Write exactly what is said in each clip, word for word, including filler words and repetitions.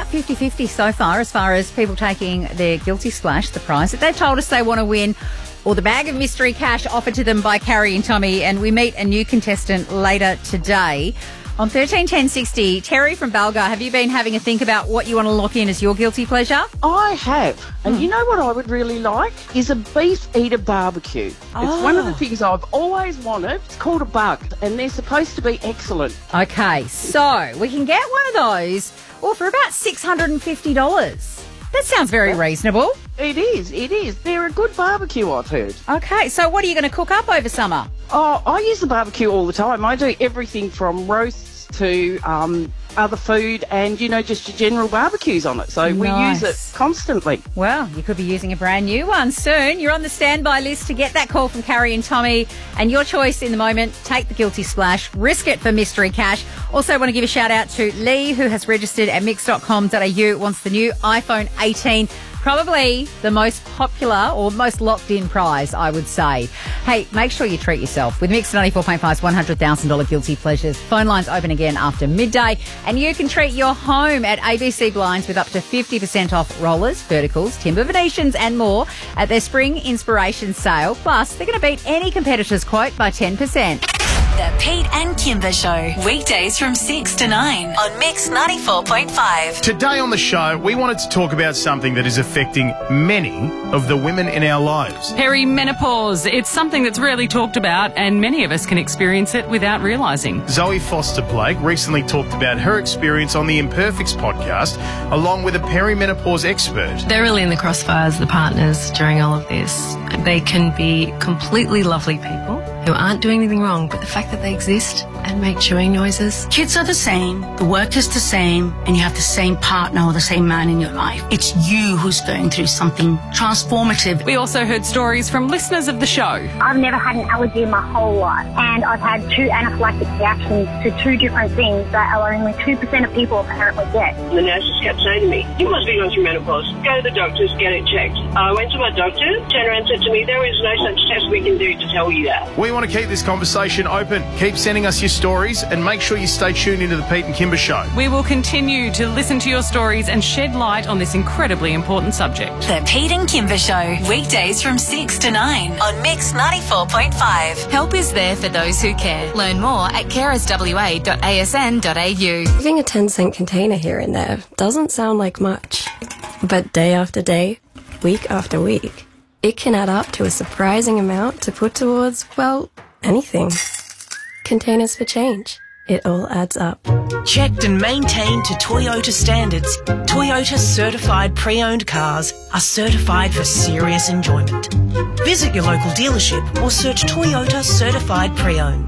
about fifty-fifty so far as far as people taking their guilty splash, the prize that they've told us they want to win, or the bag of mystery cash offered to them by Carrie and Tommy. And we meet a new contestant later today. On thirteen ten sixty, Terry from Balga, have you been having a think about what you want to lock in as your guilty pleasure? I have. And Hmm. you know what I would really like? Is a beef eater barbecue. Oh. It's one of the things I've always wanted. It's called a bug, and they're supposed to be excellent. Okay, so we can get one of those, well, for about six hundred fifty dollars. That sounds very reasonable. It is, it is. They're a good barbecue, I've heard. Okay, so what are you going to cook up over summer? Oh, I use the barbecue all the time. I do everything from roasts to um, other food and, you know, just your general barbecues on it. So we Nice. use it constantly. Well, you could be using a brand new one soon. You're on the standby list to get that call from Carrie and Tommy. And your choice in the moment, take the guilty splash, risk it for mystery cash. Also want to give a shout out to Lee, who has registered at mix dot com dot a u, wants the new iPhone eighteen. Probably the most popular or most locked in prize, I would say. Hey, make sure you treat yourself with Mix ninety-four point five's one hundred thousand dollars Guilty Pleasures. Phone lines open again after midday. And you can treat your home at A B C Blinds with up to fifty percent off rollers, verticals, timber Venetians and more at their Spring Inspiration Sale. Plus, they're going to beat any competitor's quote by ten percent. The Pete and Kimber Show, weekdays from six to nine on Mix ninety-four point five. Today on the show, we wanted to talk about something that is affecting many of the women in our lives. Perimenopause. It's something that's rarely talked about, and many of us can experience it without realising. Zoe Foster-Blake recently talked about her experience on the Imperfects podcast, along with a perimenopause expert. They're really in the crossfires, the partners, during all of this. They can be completely lovely people who aren't doing anything wrong, but the fact that they exist and make chewing noises. Kids are the same, the work is the same, and you have the same partner or the same man in your life. It's you who's going through something transformative. We also heard stories from listeners of the show. I've never had an allergy in my whole life, and I've had two anaphylactic reactions to two different things that only two percent of people apparently get. The nurses kept saying to me, you must be going through menopause. Go to the doctors, get it checked. I went to my doctor, turned around and said to me, there is no such test we can do to tell you that. We want to keep this conversation open. Keep sending us your stories and make sure you stay tuned into the Pete and Kimber Show. We will continue to listen to your stories and shed light on this incredibly important subject. The Pete and Kimber Show, weekdays from six to nine on Mix ninety-four point five. Help is there for those who care. Learn more at carers w a dot a s n dot a u. Giving a ten cent container here and there doesn't sound like much. But day after day, week after week, it can add up to a surprising amount to put towards, well, anything. Containers for change. It all adds up. Checked and maintained to Toyota standards, Toyota certified pre-owned cars are certified for serious enjoyment. Visit your local dealership or search Toyota certified pre-owned.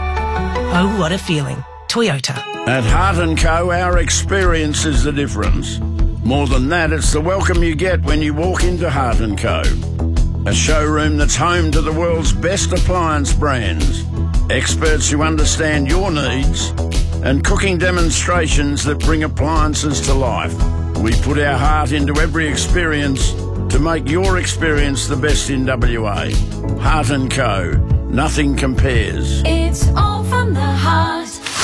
Oh, what a feeling. Toyota. At Heart and Co, our experience is the difference. More than that, it's the welcome you get when you walk into Heart and Co. A showroom that's home to the world's best appliance brands, experts who understand your needs, and cooking demonstrations that bring appliances to life. We put our heart into every experience to make your experience the best in W A. Heart and Co. Nothing compares. It's all from the heart.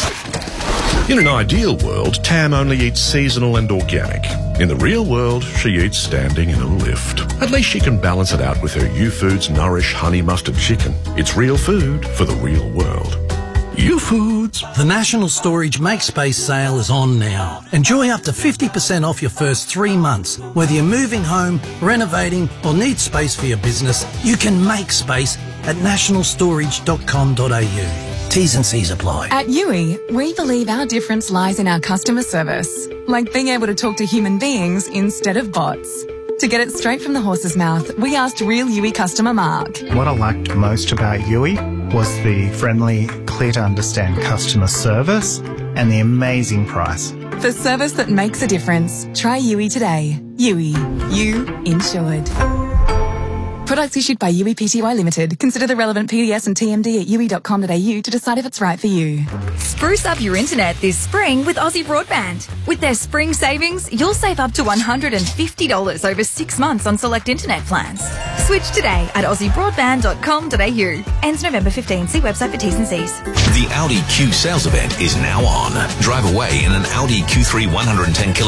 In an ideal world, Tam only eats seasonal and organic. In the real world, she eats standing in a lift. At least she can balance it out with her U-Foods Nourish Honey Mustard Chicken. It's real food for the real world. U-Foods. The National Storage Make Space sale is on now. Enjoy up to fifty percent off your first three months. Whether you're moving home, renovating, or need space for your business, you can make space at national storage dot com dot a u. T's and C's apply. At U I, we believe our difference lies in our customer service, like being able to talk to human beings instead of bots. To get it straight from the horse's mouth, we asked real U I customer Mark. What I liked most about U I was the friendly, clear to understand customer service and the amazing price. For service that makes a difference, try U I today. U I, you insured. Products issued by U I P T Y Limited. Consider the relevant P D S and T M D at u i dot com dot a u to decide if it's right for you. Spruce up your internet this spring with Aussie Broadband. With their spring savings, you'll save up to one hundred fifty dollars over six months on select internet plans. Switch today at aussie broadband dot com dot a u. Ends November fifteenth. See website for T's and C's. The Audi Q sales event is now on. Drive away in an Audi Q three one hundred ten kilowatt